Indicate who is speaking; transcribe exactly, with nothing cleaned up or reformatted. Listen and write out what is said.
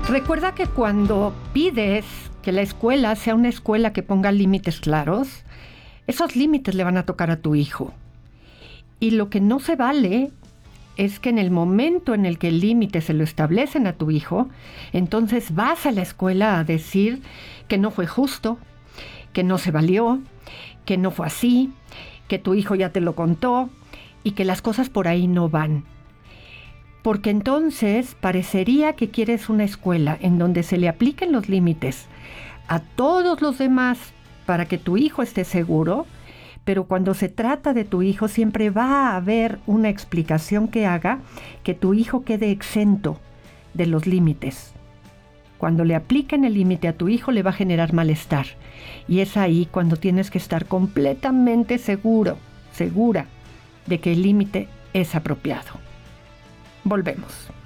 Speaker 1: Recuerda que cuando pides que la escuela sea una escuela que ponga límites claros, esos límites le van a tocar a tu hijo. Y lo que no se vale es que en el momento en el que el límite se lo establecen a tu hijo, entonces vas a la escuela a decir que no fue justo, que no se valió, que no fue así, que tu hijo ya te lo contó y que las cosas por ahí no van. Porque entonces parecería que quieres una escuela en donde se le apliquen los límites a todos los demás para que tu hijo esté seguro, pero cuando se trata de tu hijo siempre va a haber una explicación que haga que tu hijo quede exento de los límites. Cuando le apliquen el límite a tu hijo le va a generar malestar. Y es ahí cuando tienes que estar completamente seguro, segura de que el límite es apropiado. Volvemos.